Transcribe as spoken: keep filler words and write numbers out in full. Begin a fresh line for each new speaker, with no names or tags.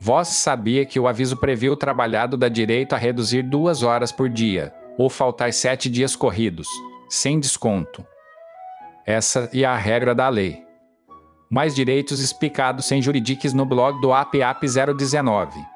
Vós sabia que o aviso previu o trabalhado dá direito a reduzir duas horas por dia, ou faltar sete dias corridos, sem desconto. Essa é a regra da lei. Mais direitos explicados sem juridiques no blog do A P A P zero dezenove.